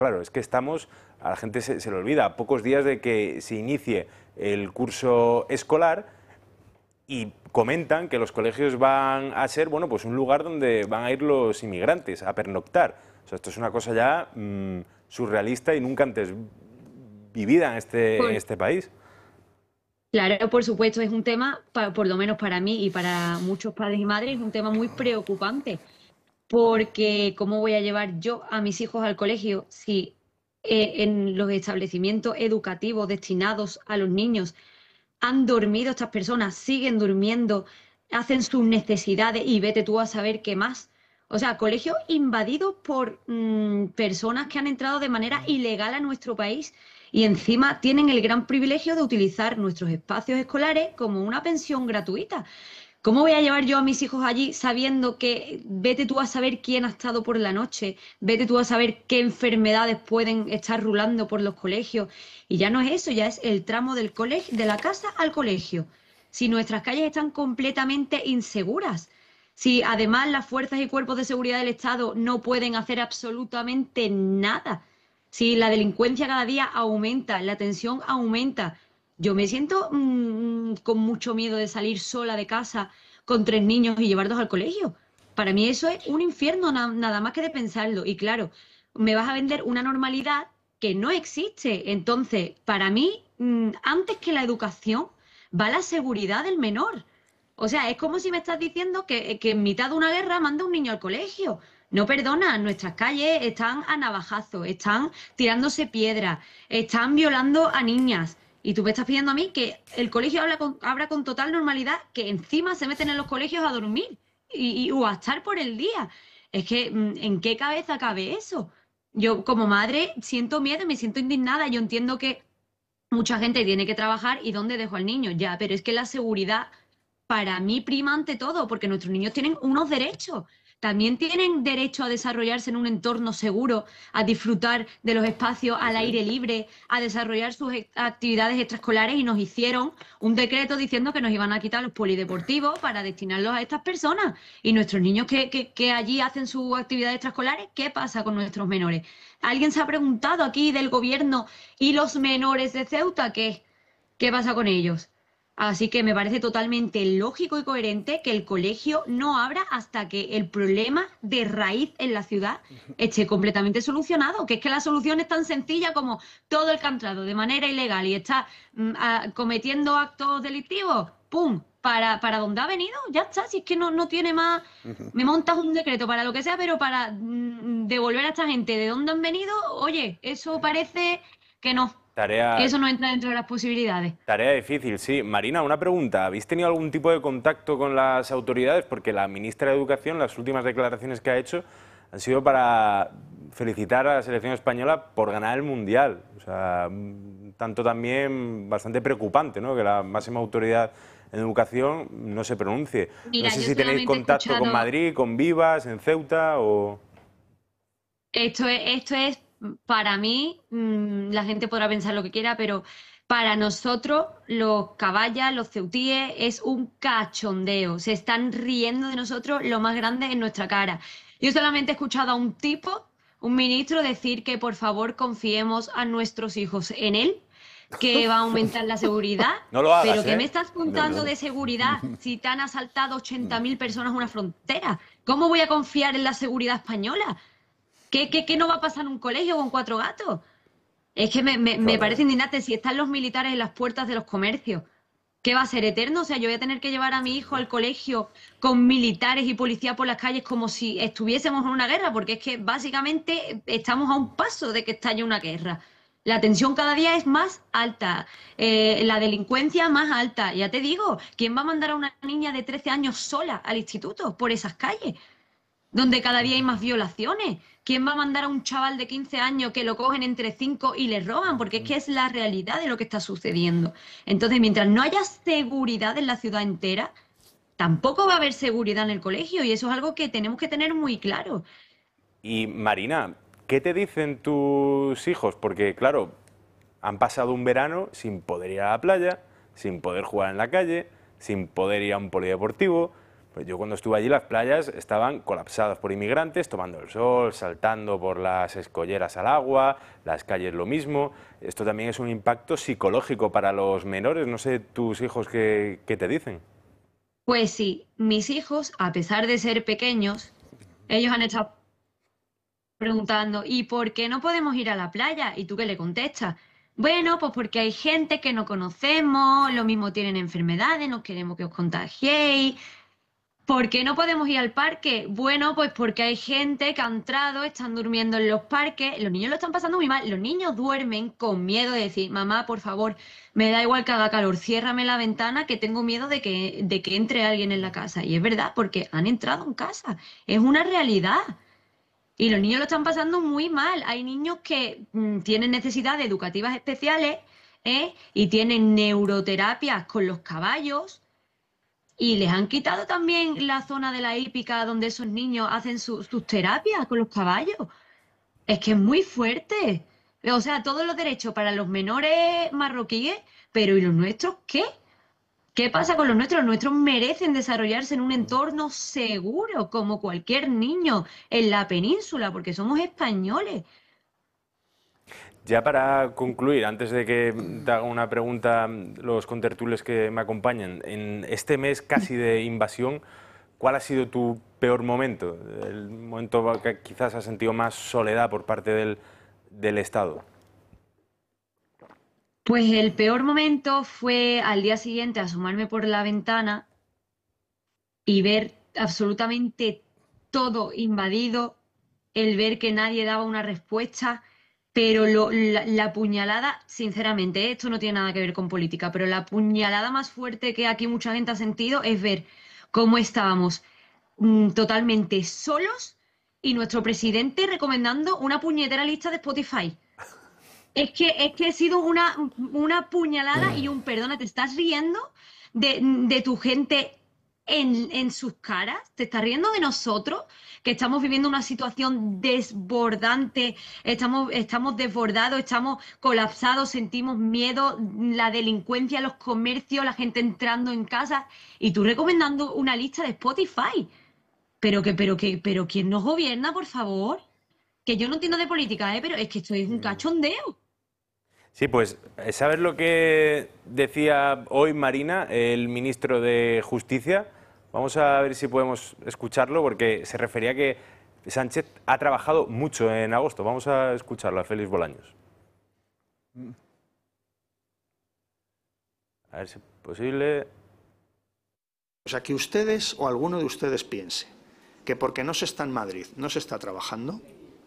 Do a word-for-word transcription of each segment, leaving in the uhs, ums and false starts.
Claro, es que estamos, a la gente se, se le olvida, a pocos días de que se inicie el curso escolar y comentan que los colegios van a ser, bueno, pues un lugar donde van a ir los inmigrantes a pernoctar. O sea, esto es una cosa ya mmm, surrealista y nunca antes vivida en este, en Por- este país. claro, por supuesto, es un tema, pa- por lo menos para mí y para muchos padres y madres, es un tema muy preocupante, porque ¿cómo voy a llevar yo a mis hijos al colegio si eh, en los establecimientos educativos destinados a los niños han dormido estas personas, siguen durmiendo, hacen sus necesidades y vete tú a saber qué más? O sea, colegios invadidos por mm, personas que han entrado de manera ilegal a nuestro país y encima tienen el gran privilegio de utilizar nuestros espacios escolares como una pensión gratuita. ¿Cómo voy a llevar yo a mis hijos allí sabiendo que vete tú a saber quién ha estado por la noche, vete tú a saber qué enfermedades pueden estar rulando por los colegios? Y ya no es eso, ya es el tramo del colegio, de la casa al colegio. Si nuestras calles están completamente inseguras, si además las fuerzas y cuerpos de seguridad del Estado no pueden hacer absolutamente nada, si la delincuencia cada día aumenta, la tensión aumenta, yo me siento mm, con mucho miedo de salir sola de casa con tres niños y llevarlos al colegio. Para mí eso es un infierno, na- nada más que de pensarlo. Y claro, me vas a vender una normalidad que no existe. Entonces, para mí, mm, antes que la educación, va la seguridad del menor. O sea, es como si me estás diciendo que, que en mitad de una guerra manda un niño al colegio. No perdona, nuestras calles están a navajazos, están tirándose piedras, están violando a niñas. Y tú me estás pidiendo a mí que el colegio habla con, abra con total normalidad, que encima se meten en los colegios a dormir y, y- o a estar por el día. Es que, mm, ¿en qué cabeza cabe eso? Yo como madre siento miedo, me siento indignada. Yo entiendo que mucha gente tiene que trabajar y ¿dónde dejo al niño? Ya, pero es que la seguridad para mí prima ante todo, porque nuestros niños tienen unos derechos. También tienen derecho a desarrollarse en un entorno seguro, a disfrutar de los espacios Sí, al sí. aire libre, a desarrollar sus e- actividades extraescolares y nos hicieron un decreto diciendo que nos iban a quitar los polideportivos para destinarlos a estas personas. Y nuestros niños que, que, que allí hacen sus actividades extraescolares, ¿qué pasa con nuestros menores? ¿Alguien se ha preguntado aquí del gobierno y los menores de Ceuta qué? ¿Qué pasa con ellos? Así que me parece totalmente lógico y coherente que el colegio no abra hasta que el problema de raíz en la ciudad esté completamente solucionado. Que es que la solución es tan sencilla como todo el que ha entrado de manera ilegal y está mm, a- cometiendo actos delictivos, ¡pum! Para, para donde ha venido, ya está. Si es que no, no tiene más. Me montas un decreto para lo que sea, pero para mm, devolver a esta gente de dónde han venido, oye, eso parece que no, que Tarea, eso no entra dentro de las posibilidades. Tarea difícil, sí. Marina, una pregunta. ¿Habéis tenido algún tipo de contacto con las autoridades? Porque la ministra de Educación, las últimas declaraciones que ha hecho han sido para felicitar a la selección española por ganar el Mundial. O sea, un tanto también bastante preocupante, ¿no? Que la máxima autoridad en educación no se pronuncie. No Mira, sé yo si tenéis solamente he contacto con escuchado, Madrid, con Vivas, en Ceuta o... esto es, esto es para mí, mm, la gente podrá pensar lo que quiera, pero para nosotros, los caballas, los ceutíes, es un cachondeo. Se están riendo de nosotros lo más grande en nuestra cara. Yo solamente he escuchado a un tipo, un ministro, decir que por favor confiemos a nuestros hijos en él, que va a aumentar la seguridad. No lo Pero hagas, ¿qué me ¿eh? estás No, contando no. de seguridad si te han asaltado ochenta mil personas una frontera? ¿Cómo voy a confiar en la seguridad española? ¿Qué, qué, qué no va a pasar en un colegio con cuatro gatos? Es que me, me, Qué me barbaridad. parece indignante si están los militares en las puertas de los comercios. ¿Qué va a ser eterno? O sea, yo voy a tener que llevar a mi hijo al colegio con militares y policía por las calles como si estuviésemos en una guerra, porque es que básicamente estamos a un paso de que estalle una guerra. La tensión cada día es más alta, eh, la delincuencia más alta. Ya te digo, ¿quién va a mandar a una niña de trece años sola al instituto por esas calles? Donde cada día hay más violaciones. ¿Quién va a mandar a un chaval de quince años que lo cogen entre cinco y le roban? Porque es que es la realidad de lo que está sucediendo. Entonces, mientras no haya seguridad en la ciudad entera, tampoco va a haber seguridad en el colegio y eso es algo que tenemos que tener muy claro. Y Marina, ¿qué te dicen tus hijos? Porque claro, han pasado un verano sin poder ir a la playa, sin poder jugar en la calle, sin poder ir a un polideportivo. Pues yo cuando estuve allí las playas estaban colapsadas por inmigrantes, tomando el sol, saltando por las escolleras al agua, las calles lo mismo. Esto también es un impacto psicológico para los menores. No sé tus hijos qué, qué te dicen. Pues sí, mis hijos, a pesar de ser pequeños, ellos han estado preguntando, ¿y por qué no podemos ir a la playa? ¿Y tú qué le contestas? Bueno, pues porque hay gente que no conocemos, lo mismo tienen enfermedades, no queremos que os contagiéis. ¿Por qué no podemos ir al parque? Bueno, pues porque hay gente que ha entrado, están durmiendo en los parques, los niños lo están pasando muy mal, los niños duermen con miedo de decir, mamá, por favor, me da igual que haga calor, ciérrame la ventana que tengo miedo de que, de que entre alguien en la casa. Y es verdad, porque han entrado en casa, es una realidad. Y los niños lo están pasando muy mal. Hay niños que mm, tienen necesidades educativas especiales, ¿eh? Y tienen neuroterapias con los caballos. Y les han quitado también la zona de la hípica donde esos niños hacen su- sus terapias con los caballos. Es que es muy fuerte. O sea, todos los derechos para los menores marroquíes, pero ¿y los nuestros qué? ¿Qué pasa con los nuestros? Los nuestros merecen desarrollarse en un entorno seguro, como cualquier niño en la península, porque somos españoles. Ya para concluir, antes de que te haga una pregunta los contertulios que me acompañan, en este mes casi de invasión, ¿cuál ha sido tu peor momento? El momento que quizás has sentido más soledad por parte del, del Estado. Pues el peor momento fue al día siguiente asomarme por la ventana y ver absolutamente todo invadido, el ver que nadie daba una respuesta, pero lo- la, la puñalada, sinceramente, ¿eh? Esto no tiene nada que ver con política, pero la puñalada más fuerte que aquí mucha gente ha sentido es ver cómo estábamos mm, totalmente solos y nuestro presidente recomendando una puñetera lista de Spotify. Es que, es que ha sido una, una puñalada y un perdona, ¿te estás riendo de, de tu gente en, en sus caras? ¿Te estás riendo de nosotros? Que estamos viviendo una situación desbordante, estamos, estamos desbordados, estamos colapsados, sentimos miedo, la delincuencia, los comercios, la gente entrando en casa y tú recomendando una lista de Spotify. Pero que, pero que, pero ¿quién nos gobierna, por favor? Que yo no entiendo de política, ¿eh? Pero es que esto es un cachondeo. Sí, pues, ¿sabes lo que decía hoy Marina, el ministro de Justicia? Vamos a ver si podemos escucharlo, porque se refería a que Sánchez ha trabajado mucho en agosto. Vamos a escucharlo, a Félix Bolaños. A ver si es posible. O sea, que ustedes o alguno de ustedes piense que porque no se está en Madrid no se está trabajando,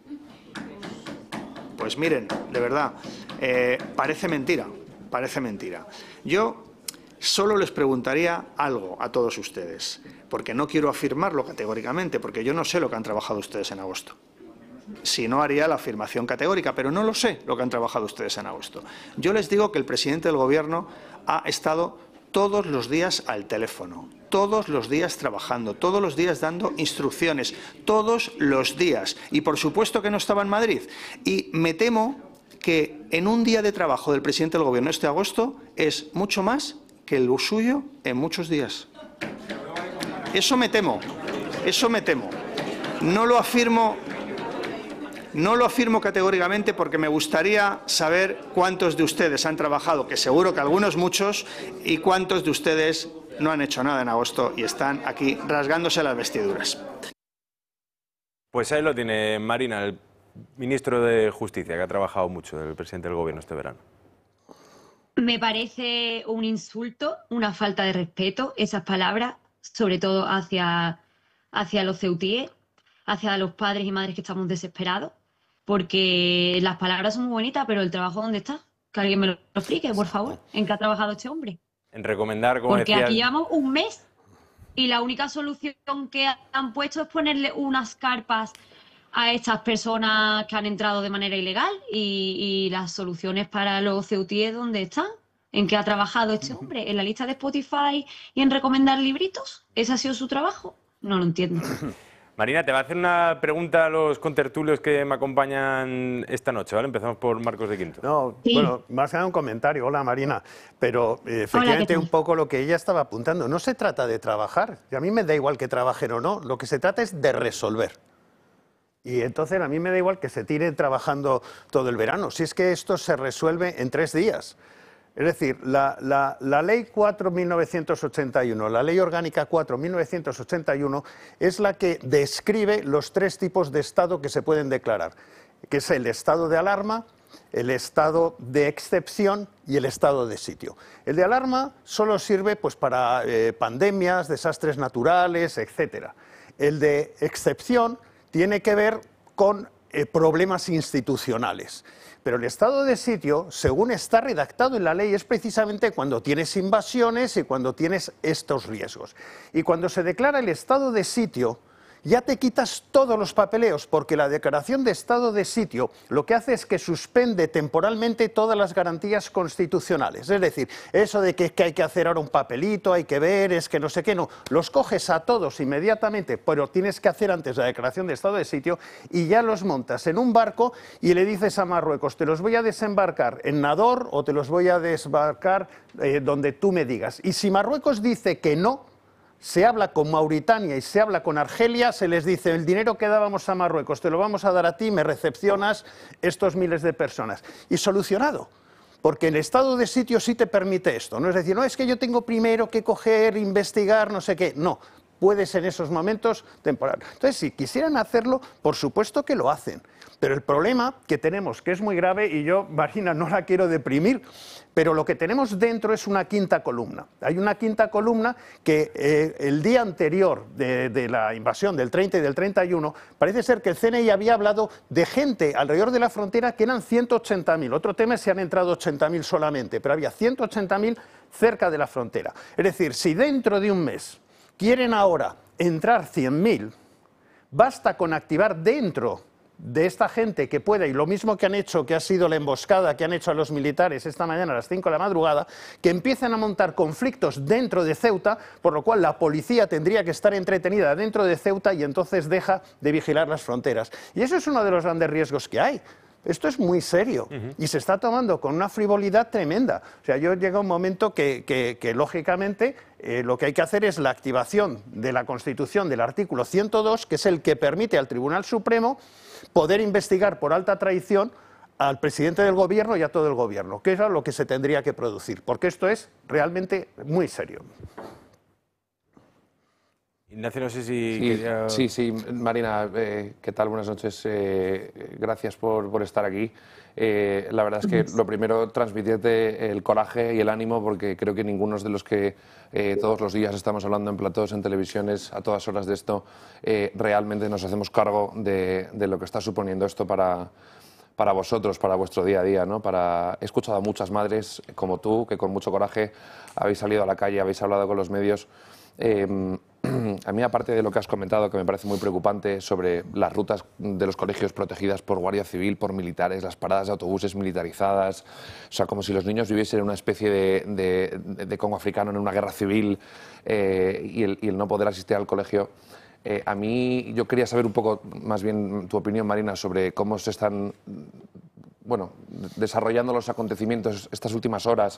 pues miren, de verdad, eh, parece mentira, parece mentira. Yo solo les preguntaría algo a todos ustedes, porque no quiero afirmarlo categóricamente, porque yo no sé lo que han trabajado ustedes en agosto. Si no, haría la afirmación categórica, pero no lo sé lo que han trabajado ustedes en agosto. Yo les digo que el presidente del Gobierno ha estado todos los días al teléfono, todos los días trabajando, todos los días dando instrucciones, todos los días. Y por supuesto que no estaba en Madrid. Y me temo que en un día de trabajo del presidente del Gobierno este agosto es mucho más que el suyo en muchos días. Eso me temo, eso me temo. No lo afirmo. No lo afirmo categóricamente porque me gustaría saber cuántos de ustedes han trabajado, que seguro que algunos muchos, y cuántos de ustedes no han hecho nada en agosto y están aquí rasgándose las vestiduras. Pues ahí lo tiene Marina, el ministro de Justicia, que ha trabajado mucho, el presidente del Gobierno este verano. Me parece un insulto, una falta de respeto, esas palabras, sobre todo hacia, hacia los ceutíes, hacia los padres y madres que estamos desesperados, porque las palabras son muy bonitas, pero el trabajo, ¿dónde está? Que alguien me lo explique, por favor, en qué ha trabajado este hombre. En recomendar, como Porque decías... aquí llevamos un mes y la única solución que han puesto es ponerle unas carpas a estas personas que han entrado de manera ilegal y, y las soluciones para los ceutíes, ¿dónde están? ¿En qué ha trabajado este hombre? ¿En la lista de Spotify y en recomendar libritos? ¿Ese ha sido su trabajo? No lo entiendo. Marina, te va a hacer una pregunta a los contertulios que me acompañan esta noche, ¿vale? Empezamos por Marcos de Quinto. No, Sí. bueno, más que nada un comentario. Hola, Marina. Pero eh, efectivamente un poco lo que ella estaba apuntando. No se trata de trabajar. Y a mí me da igual que trabajen o no. Lo que se trata es de resolver. Y entonces a mí me da igual que se tire trabajando todo el verano. Si es que esto se resuelve en tres días. Es decir, la, la, la Ley cuatro barra mil novecientos ochenta y uno, la Ley Orgánica cuatro barra mil novecientos ochenta y uno, es la que describe los tres tipos de estado que se pueden declarar, que es el estado de alarma, el estado de excepción y el estado de sitio. El de alarma solo sirve pues, para eh, pandemias, desastres naturales, etcétera. El de excepción tiene que ver con eh, problemas institucionales. Pero el estado de sitio, según está redactado en la ley, es precisamente cuando tienes invasiones y cuando tienes estos riesgos. Y cuando se declara el estado de sitio, ya te quitas todos los papeleos, porque la declaración de estado de sitio lo que hace es que suspende temporalmente todas las garantías constitucionales. Es decir, eso de que, que hay que hacer ahora un papelito, hay que ver, es que no sé qué, no. Los coges a todos inmediatamente, pero tienes que hacer antes la declaración de estado de sitio y ya los montas en un barco y le dices a Marruecos, te los voy a desembarcar en Nador o te los voy a desembarcar eh, donde tú me digas. Y si Marruecos dice que no, se habla con Mauritania y se habla con Argelia, se les dice, el dinero que dábamos a Marruecos te lo vamos a dar a ti, me recepcionas estos miles de personas. Y solucionado, porque el estado de sitio sí te permite esto. No es decir, no, es que yo tengo primero que coger, investigar, no sé qué. No, puedes en esos momentos temporal. Entonces, si quisieran hacerlo, por supuesto que lo hacen. Pero el problema que tenemos, que es muy grave, y yo, Marina, no la quiero deprimir, pero lo que tenemos dentro es una quinta columna. Hay una quinta columna que eh, el día anterior de, de la invasión del treinta y del treinta y uno, parece ser que el C N I había hablado de gente alrededor de la frontera que eran ciento ochenta mil. Otro tema es si han entrado ochenta mil solamente, pero había ciento ochenta mil cerca de la frontera. Es decir, si dentro de un mes quieren ahora entrar cien mil, basta con activar dentro de esta gente que pueda, y lo mismo que han hecho, que ha sido la emboscada que han hecho a los militares esta mañana a las cinco de la madrugada, que empiezan a montar conflictos dentro de Ceuta, por lo cual la policía tendría que estar entretenida dentro de Ceuta y entonces deja de vigilar las fronteras. Y eso es uno de los grandes riesgos que hay. Esto es muy serio uh-huh. y se está tomando con una frivolidad tremenda. O sea, yo llega un momento que, que, que lógicamente, eh, lo que hay que hacer es la activación de la Constitución del artículo ciento dos, que es el que permite al Tribunal Supremo poder investigar por alta traición al presidente del gobierno y a todo el gobierno, que es lo que se tendría que producir, porque esto es realmente muy serio. Ignacio, no sé si... Sí, quería... sí, sí, Marina, eh, ¿qué tal? Buenas noches. Eh, gracias por, por estar aquí. Eh, la verdad es que lo primero, transmitirte el coraje y el ánimo, porque creo que ninguno de los que eh, todos los días estamos hablando en platós, en televisiones, a todas horas de esto, eh, realmente nos hacemos cargo de, de lo que está suponiendo esto para, para vosotros, para vuestro día a día, ¿no? Para... He escuchado a muchas madres como tú, que con mucho coraje habéis salido a la calle, habéis hablado con los medios. Eh, a mí, aparte de lo que has comentado, que me parece muy preocupante, sobre las rutas de los colegios protegidas por Guardia Civil, por militares, las paradas de autobuses militarizadas, o sea, como si los niños viviesen en una especie de, de, de, de Congo africano, en una guerra civil, eh, y, el, y el no poder asistir al colegio. Eh, a mí, yo quería saber un poco, más bien, tu opinión, Marina, sobre cómo se están, bueno, desarrollando los acontecimientos estas últimas horas.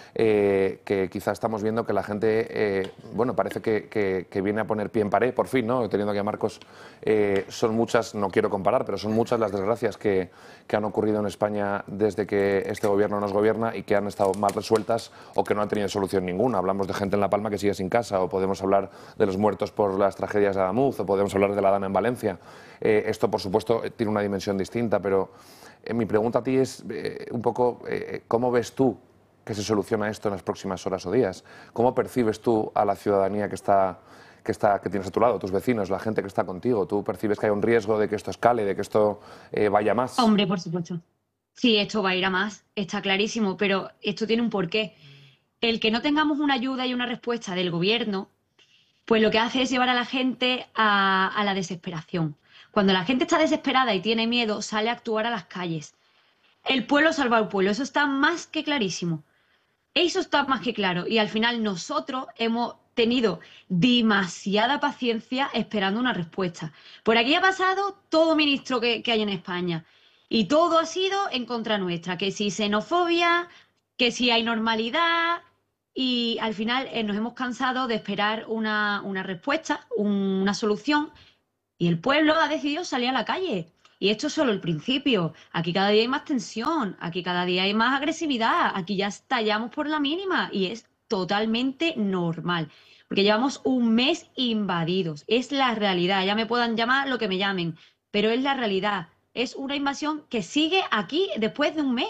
Eh, que quizá estamos viendo que la gente, eh, bueno, parece que, que, que viene a poner pie en pared, por fin, ¿no? Teniendo aquí a Marcos, eh, son muchas, no quiero comparar, pero son muchas las desgracias que, que han ocurrido en España desde que este gobierno nos gobierna y que han estado mal resueltas o que no han tenido solución ninguna. Hablamos de gente en La Palma que sigue sin casa, o podemos hablar de los muertos por las tragedias de Adamuz, o podemos hablar de la Dana en Valencia. Eh, esto, por supuesto, tiene una dimensión distinta, pero eh, mi pregunta a ti es eh, un poco, eh, ¿cómo ves tú que se soluciona esto en las próximas horas o días? ¿Cómo percibes tú a la ciudadanía que está, que está, que tienes a tu lado, tus vecinos, la gente que está contigo? ¿Tú percibes que hay un riesgo de que esto escale, de que esto eh, vaya más? Hombre, por supuesto. Sí, esto va a ir a más, está clarísimo, pero esto tiene un porqué. El que no tengamos una ayuda y una respuesta del gobierno, pues lo que hace es llevar a la gente a, a la desesperación. Cuando la gente está desesperada y tiene miedo, sale a actuar a las calles. El pueblo salva al pueblo, eso está más que clarísimo. Eso está más que claro. Y al final nosotros hemos tenido demasiada paciencia esperando una respuesta. Por aquí ha pasado todo ministro que, que hay en España y todo ha sido en contra nuestra, que si xenofobia, que si hay normalidad, y al final eh, nos hemos cansado de esperar una, una respuesta, un, una solución, y el pueblo ha decidido salir a la calle. Y esto es solo el principio. Aquí cada día hay más tensión, aquí cada día hay más agresividad, aquí ya estallamos por la mínima y es totalmente normal. Porque llevamos un mes invadidos. Es la realidad. Ya me puedan llamar lo que me llamen, pero es la realidad. Es una invasión que sigue aquí después de un mes.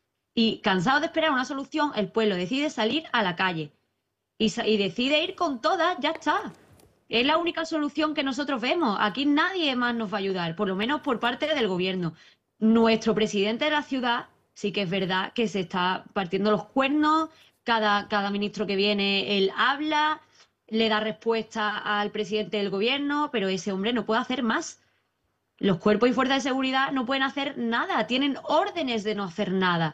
Y cansado de esperar una solución, el pueblo decide salir a la calle. Y, y decide ir con todas, ya está. Es la única solución que nosotros vemos. Aquí nadie más nos va a ayudar, por lo menos por parte del gobierno. Nuestro presidente de la ciudad sí que es verdad que se está partiendo los cuernos. Cada, cada ministro que viene, él habla, le da respuesta al presidente del gobierno, pero ese hombre no puede hacer más. Los cuerpos y fuerzas de seguridad no pueden hacer nada, tienen órdenes de no hacer nada.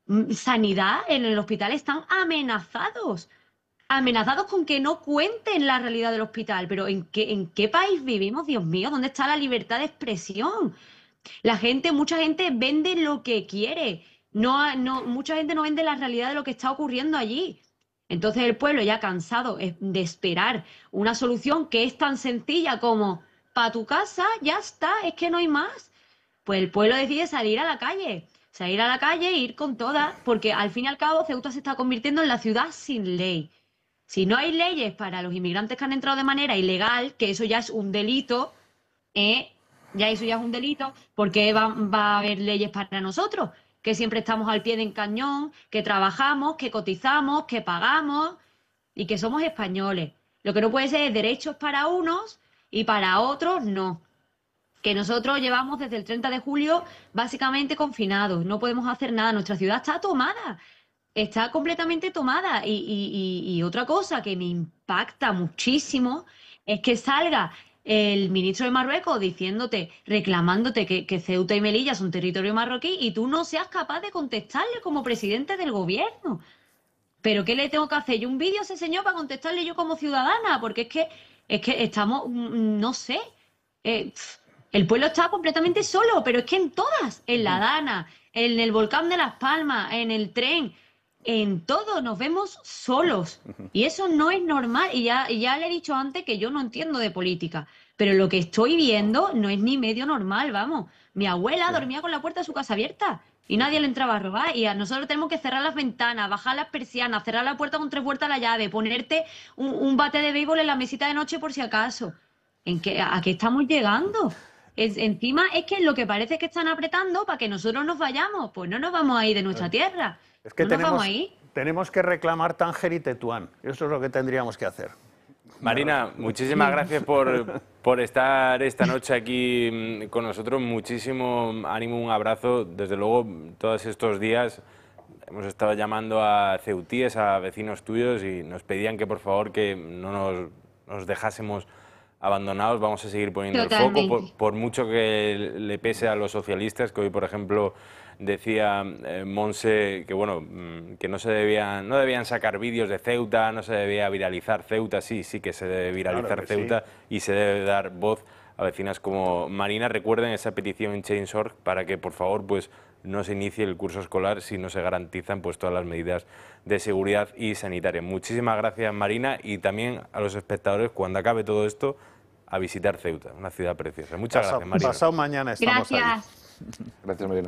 Sanidad en el hospital están amenazados. Amenazados con que no cuenten la realidad del hospital. Pero ¿en qué, en qué país vivimos, Dios mío? ¿Dónde está la libertad de expresión? La gente, mucha gente vende lo que quiere. No, no, mucha gente no vende la realidad de lo que está ocurriendo allí. Entonces el pueblo, ya cansado de esperar una solución que es tan sencilla como para tu casa, ya está, es que no hay más. Pues el pueblo decide salir a la calle. Salir a la calle e ir con todas, porque al fin y al cabo Ceuta se está convirtiendo en la ciudad sin ley. Si no hay leyes para los inmigrantes que han entrado de manera ilegal, que eso ya es un delito, ¿eh? Ya eso ya es un delito, porque va, va a haber leyes para nosotros, que siempre estamos al pie del cañón, que trabajamos, que cotizamos, que pagamos y que somos españoles. Lo que no puede ser es derechos para unos y para otros no. Que nosotros llevamos desde el treinta de julio básicamente confinados, no podemos hacer nada, nuestra ciudad está tomada. Está completamente tomada. Y, y, y, y otra cosa que me impacta muchísimo es que salga el ministro de Marruecos diciéndote, reclamándote que, que Ceuta y Melilla son territorio marroquí y tú no seas capaz de contestarle como presidente del gobierno. ¿Pero qué le tengo que hacer? ¿Yo un vídeo a ese señor para contestarle yo como ciudadana? Porque es que, es que estamos, no sé, eh, el pueblo está completamente solo, pero es que en todas, en La Dana, en el volcán de Las Palmas, en el tren, en todo nos vemos solos. Y eso no es normal. Y ya, y ya le he dicho antes que yo no entiendo de política, pero lo que estoy viendo no es ni medio normal, vamos. Mi abuela dormía con la puerta de su casa abierta y nadie le entraba a robar. Y a nosotros tenemos que cerrar las ventanas, bajar las persianas, cerrar la puerta con tres vueltas a la llave, ponerte un, un bate de béisbol en la mesita de noche por si acaso. ¿En qué, ¿A qué estamos llegando? Es, encima es que lo que parece que están apretando para que nosotros nos vayamos, pues no nos vamos a ir de nuestra tierra. Es que no tenemos, nos vamos a ir. tenemos que reclamar Tánger y Tetuán. Eso es lo que tendríamos que hacer. Marina, muchísimas gracias por, por estar esta noche aquí con nosotros. Muchísimo ánimo, un abrazo. Desde luego, todos estos días hemos estado llamando a ceutíes, a vecinos tuyos, y nos pedían que por favor que no nos, nos dejásemos abandonados. Vamos a seguir poniendo Totalmente. el foco, por, por mucho que le pese a los socialistas, que hoy, por ejemplo, decía eh, Monse que bueno, que no se debían, no debían sacar vídeos de Ceuta, no se debía viralizar Ceuta. Sí, sí que se debe viralizar Claro que Ceuta, sí. Y se debe dar voz a vecinas como Marina. Recuerden esa petición en change punto org para que por favor pues no se inicie el curso escolar si no se garantizan pues todas las medidas de seguridad y sanitaria. Muchísimas gracias, Marina, y también a los espectadores, cuando acabe todo esto, a visitar Ceuta, una ciudad preciosa. Muchas Pasado, gracias, Marina. pasado mañana estamos ahí. Gracias. Gracias, Marina.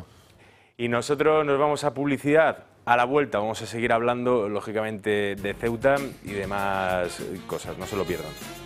Y nosotros nos vamos a publicidad. A la vuelta vamos a seguir hablando, lógicamente, de Ceuta y demás cosas. No se lo pierdan.